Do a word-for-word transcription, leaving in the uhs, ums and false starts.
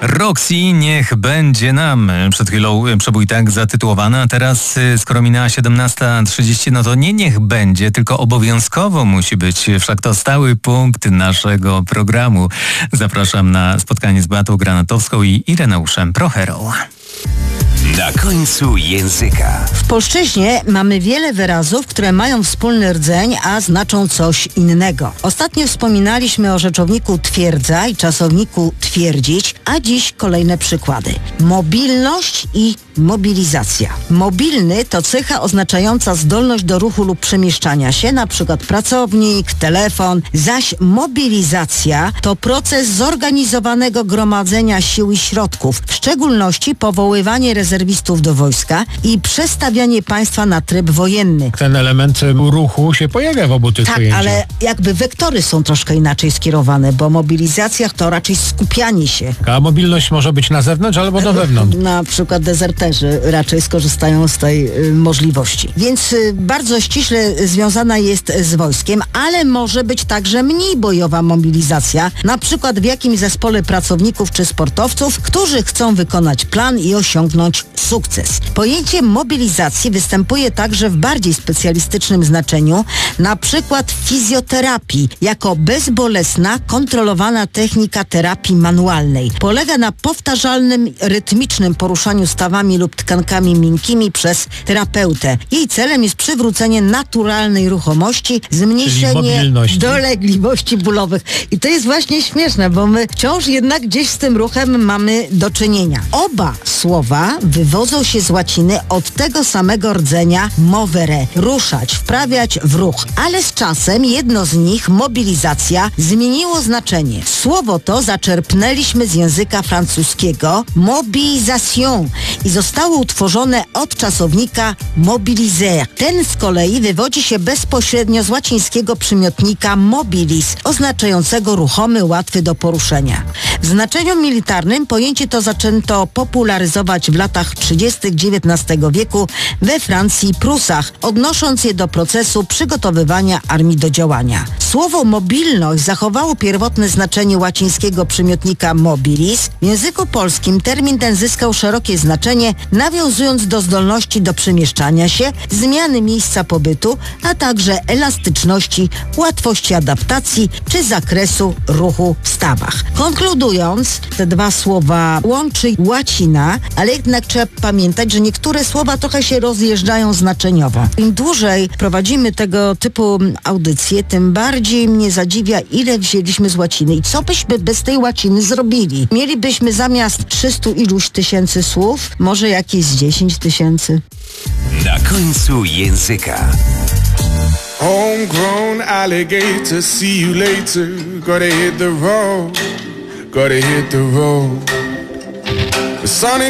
Roxy, niech będzie nam. Przed chwilą przebój tak zatytułowany, a teraz skoro minęła siedemnasta trzydzieści, no to nie niech będzie, tylko obowiązkowo musi być. Wszak to stały punkt naszego programu. Zapraszam na spotkanie z Beatą Granatowską i Ireneuszem Procherą. Na końcu języka. W polszczyźnie mamy wiele wyrazów, które mają wspólny rdzeń, a znaczą coś innego. Ostatnio wspominaliśmy o rzeczowniku twierdza i czasowniku twierdzić, a dziś kolejne przykłady. Mobilność i mobilizacja. Mobilny to cecha oznaczająca zdolność do ruchu lub przemieszczania się, na przykład pracownik, telefon, zaś mobilizacja to proces zorganizowanego gromadzenia sił i środków, w szczególności powoływanie rezerwistów do wojska i przestawianie państwa na tryb wojenny. Ten element ruchu się pojawia w obu tych Tak, pojęciach. ale jakby wektory są troszkę inaczej skierowane, bo mobilizacja to raczej skupianie się. A mobilność może być na zewnątrz albo do wewnątrz. Na przykład dezerterzy raczej skorzystają z tej y, możliwości. Więc y, bardzo ściśle związana jest z wojskiem, ale może być także mniej bojowa mobilizacja, na przykład w jakimś zespole pracowników czy sportowców, którzy chcą wykonać plan i osiągnąć sukces. Pojęcie mobilizacji występuje także w bardziej specjalistycznym znaczeniu, na przykład w fizjoterapii, jako bezbolesna, kontrolowana technika terapii manualnej. Polega na powtarzalnym, rytmicznym poruszaniu stawami lub tkankami miękkimi przez terapeutę. Jej celem jest przywrócenie naturalnej ruchomości, zmniejszenie dolegliwości bólowych. I to jest właśnie śmieszne, bo my wciąż jednak gdzieś z tym ruchem mamy do czynienia. Oba słowa wywodzą się z łaciny od tego samego rdzenia movere, ruszać, wprawiać w ruch. Ale z czasem jedno z nich, mobilizacja, zmieniło znaczenie. Słowo to zaczerpnęliśmy z języka francuskiego mobilisation i zostało utworzone od czasownika mobiliser. Ten z kolei wywodzi się bezpośrednio z łacińskiego przymiotnika mobilis, oznaczającego ruchomy, łatwy do poruszenia. W znaczeniu militarnym pojęcie to zaczęto popularyzować w latach trzydziestych dziewiętnastego wieku we Francji i Prusach, odnosząc je do procesu przygotowywania armii do działania. Słowo mobilność zachowało pierwotne znaczenie łacińskiego przymiotnika mobilis. W języku polskim termin ten zyskał szerokie znaczenie, nawiązując do zdolności do przemieszczania się, zmiany miejsca pobytu, a także elastyczności, łatwości adaptacji czy zakresu ruchu w stawach. Konkludując, te dwa słowa łączy łacina, ale jednak trzeba pamiętać, że niektóre słowa trochę się rozjeżdżają znaczeniowo. Im dłużej prowadzimy tego typu audycje, tym bardziej mnie zadziwia, ile wzięliśmy z łaciny i co byśmy bez tej łaciny zrobili. Mielibyśmy zamiast trzystu iluś tysięcy słów, może jakieś dziesięć tysięcy. Na końcu języka. Homegrown alligator, see you later. Gotta hit the road, gotta hit the road. The sun